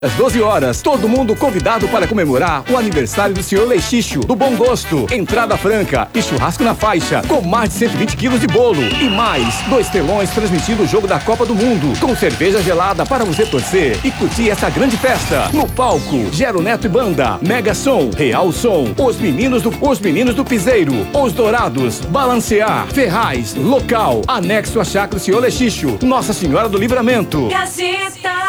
Às 12 horas, todo mundo convidado para comemorar o aniversário do Senhor Lexicho, do Bom Gosto. Entrada franca e churrasco na faixa, com mais de 120 quilos de bolo. E mais, 2 telões transmitindo o jogo da Copa do Mundo, com cerveja gelada para você torcer e curtir essa grande festa. No palco, Gero Neto e Banda, Mega Som, Real Som, Os Meninos do Piseiro, Os Dourados, Balancear, Ferraz, Local, anexo a Chácara do Senhor Lexicho, Nossa Senhora do Livramento. Gazeta.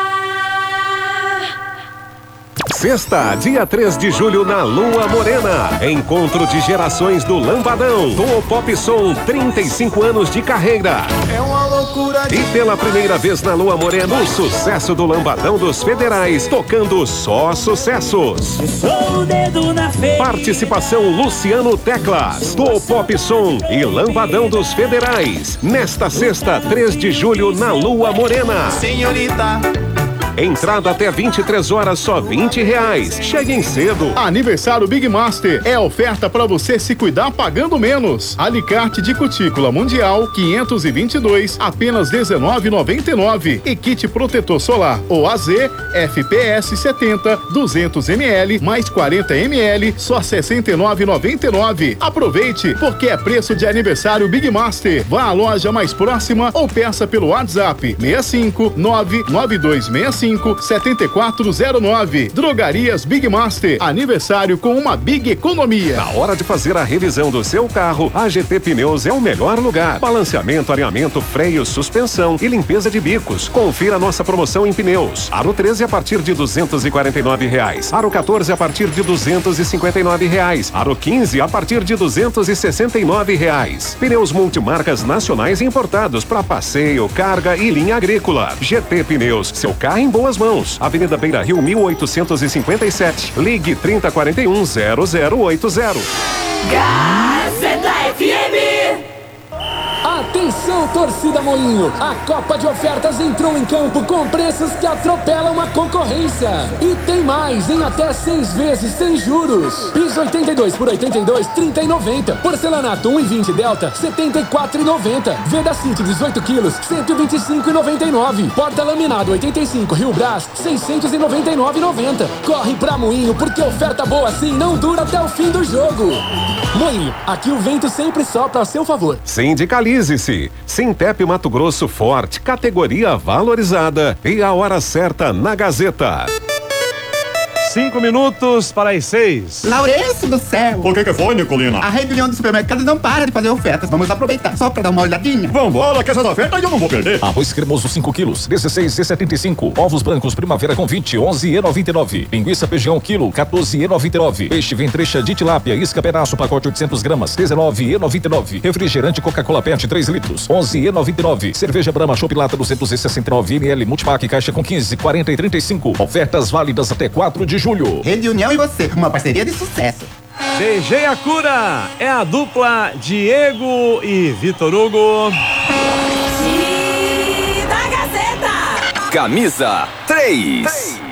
Sexta, dia 3 de julho na Lua Morena. Encontro de gerações do Lambadão. Do Pop Som, 35 anos de carreira. É uma loucura. E pela primeira vez na Lua Morena, o sucesso do Lambadão dos Federais, tocando só sucessos. Sou o dedo na ferida. Participação Luciano Teclas, do Pop Som e Lambadão dos Federais. Nesta sexta, 3 de julho na Lua Morena. Senhorita. Entrada até 23 horas, só R$20. Cheguem cedo. Aniversário Big Master é oferta para você se cuidar pagando menos. Alicate de cutícula mundial 522, apenas R$19,99. E kit protetor solar OAZ FPS 70, 200 ml mais 40 ml, só R$69,99. Aproveite, porque é preço de aniversário Big Master. Vá à loja mais próxima ou peça pelo WhatsApp 65 99265 7409. Drogarias Big Master. Aniversário com uma big economia. Na hora de fazer a revisão do seu carro, a GT Pneus é o melhor lugar. Balanceamento, alinhamento, freio, suspensão e limpeza de bicos. Confira nossa promoção em pneus. Aro 13 a partir de R$249. Aro 14 a partir de R$259. Aro 15 a partir de R$269. Pneus multimarcas nacionais importados para passeio, carga e linha agrícola. GT Pneus, seu carro em boas mãos. Avenida Beira Rio 1857. Ligue 3041-0080. Gazeta FM. Atenção, torcida Moinho! A Copa de Ofertas entrou em campo com preços que atropelam a concorrência. E tem mais, em até 6 vezes sem juros. Piso 82 por 82, R$30,90. Porcelanato 1,20 Delta, R$74,90. Veda City 18 quilos, R$125,99. Porta laminado 85 Rio Brás, R$699,90. Corre pra Moinho, porque oferta boa assim não dura até o fim do jogo. Moinho, aqui o vento sempre sopra a seu favor. Sindicalize-se. Sintep Mato Grosso Forte, categoria valorizada. E a hora certa na Gazeta. 5 minutos para as 6. Laurêncio do céu! O que foi, Nicolina? A rede União dos Supermercados não para de fazer ofertas. Vamos aproveitar só para dar uma olhadinha. Vambora, que essas ofertas eu não vou perder. Arroz cremoso 5 quilos, R$16,75. Ovos brancos primavera com 20, R$11,99. Linguiça feijão quilo, R$14,99. Peixe ventrecha de tilápia, isca pedaço, pacote 800 gramas, R$19,99. Refrigerante Coca-Cola Pet 3 litros, R$11,99. Cerveja Brahma Chopp Lata 269 ml, multipack, caixa com 15, 40 e 35. Ofertas válidas até 4 de julho. Rede União e você, uma parceria de sucesso. DJ A Cura é a dupla Diego e Vitor Hugo. Da Gazeta. Camisa 3.